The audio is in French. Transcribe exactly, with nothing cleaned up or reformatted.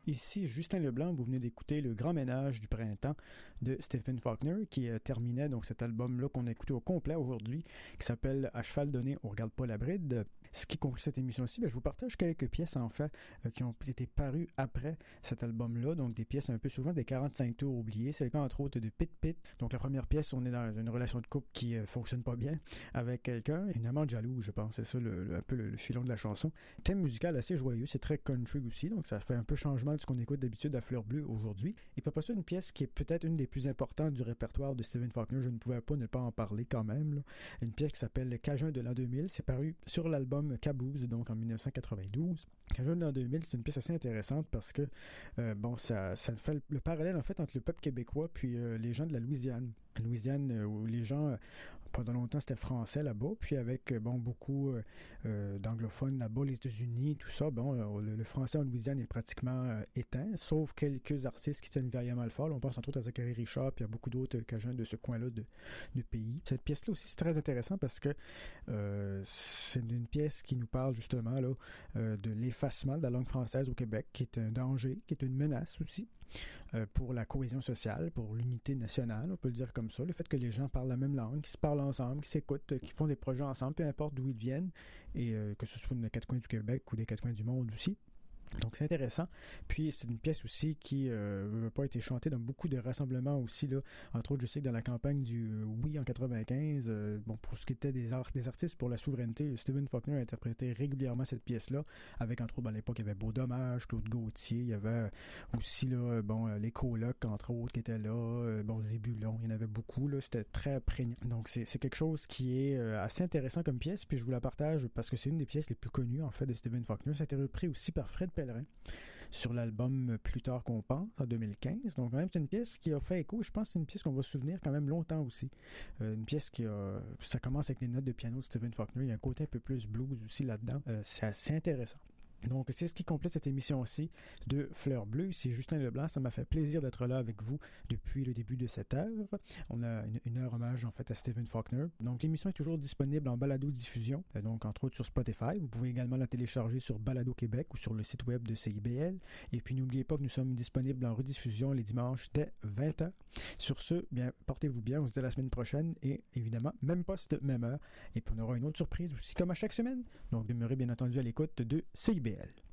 Ici Justin Leblanc, vous venez d'écouter Le Grand Ménage du Printemps de Stephen Faulkner qui euh, terminait donc cet album-là qu'on a écouté au complet aujourd'hui, qui s'appelle À cheval donné, on regarde pas la bride. Ce qui conclut cette émission-ci, ben, je vous partage quelques pièces en fait euh, qui ont été parues après cet album-là, donc des pièces un peu souvent des quarante-cinq tours oubliées. C'est le cas entre autres de Pit Pit. Donc la première pièce, on est dans une relation de couple qui euh, fonctionne pas bien avec quelqu'un, une amante jalouse, je pense, c'est ça le, le, un peu le, le filon de la chanson. Thème musical assez joyeux, c'est très country aussi, donc ça fait un peu changement de ce qu'on écoute d'habitude à Fleur Bleue aujourd'hui. Et puis après ça, une pièce qui est peut-être une des plus importantes du répertoire de Stephen Faulkner, je ne pouvais pas ne pas en parler quand même, là. Une pièce qui s'appelle Le Cajun de l'an deux mille, c'est paru sur l'album Caboose, donc en dix-neuf cent quatre-vingt-douze. Cajun de l'an deux mille, c'est une pièce assez intéressante parce que, euh, bon, ça, ça fait le, le parallèle en fait entre le peuple québécois puis euh, les gens de la Louisiane. La Louisiane, euh, où les gens, euh, pendant longtemps, c'était français là-bas, puis avec, euh, bon, beaucoup euh, euh, d'anglophones là-bas, les États-Unis, tout ça, bon, euh, le, le français en Louisiane est pratiquement euh, éteint, sauf quelques artistes qui tiennent vaillamment le fort. Là, on pense entre autres à Zachary Richard, puis à beaucoup d'autres Cajuns de ce coin-là de, de pays. Cette pièce-là aussi, c'est très intéressant parce que euh, c'est une pièce qui nous parle justement là euh, de l'effacement de la langue française au Québec, qui est un danger, qui est une menace aussi. Euh, pour la cohésion sociale, pour l'unité nationale, on peut le dire comme ça. Le fait que les gens parlent la même langue, qu'ils se parlent ensemble, qu'ils s'écoutent, euh, qu'ils font des projets ensemble, peu importe d'où ils viennent, et euh, que ce soit des quatre coins du Québec ou des quatre coins du monde aussi. Donc c'est intéressant. Puis c'est une pièce aussi qui euh, veut pas été chantée dans beaucoup de rassemblements aussi là. Entre autres, je sais que dans la campagne du euh, Oui en quatre-vingt-quinze, euh, bon pour ce qui était des, art- des artistes pour la souveraineté, Stephen Faulkner a interprété régulièrement cette pièce-là. Avec entre autres, à l'époque, il y avait Beau Dommage, Claude Gauthier, il y avait aussi là, bon les colocs entre autres qui étaient là, euh, bon Zébulon, il y en avait beaucoup là. C'était très prégnant. Donc c'est c'est quelque chose qui est euh, assez intéressant comme pièce. Puis je vous la partage parce que c'est une des pièces les plus connues en fait de Stephen Faulkner. Ça a été repris aussi par Fred Pellerin sur l'album Plus tard qu'on pense en deux mille quinze. Donc quand même c'est une pièce qui a fait écho. Je pense que c'est une pièce qu'on va se souvenir quand même longtemps aussi. Euh, une pièce qui a, ça commence avec les notes de piano de Stephen Faulkner. Il y a un côté un peu plus blues aussi là-dedans. Euh, c'est assez intéressant. Donc, c'est ce qui complète cette émission-ci de Fleur Bleue. C'est Justin Leblanc. Ça m'a fait plaisir d'être là avec vous depuis le début de cette heure. On a une, une heure hommage, en fait, à Stephen Faulkner. Donc, l'émission est toujours disponible en balado-diffusion, donc entre autres sur Spotify. Vous pouvez également la télécharger sur Balado Québec ou sur le site web de C I B L. Et puis, n'oubliez pas que nous sommes disponibles en rediffusion les dimanches dès vingt heures. Sur ce, bien, portez-vous bien. On se dit à la semaine prochaine et évidemment, même poste, même heure. Et puis, on aura une autre surprise aussi, comme à chaque semaine. Donc, demeurez bien entendu à l'écoute de C I B L.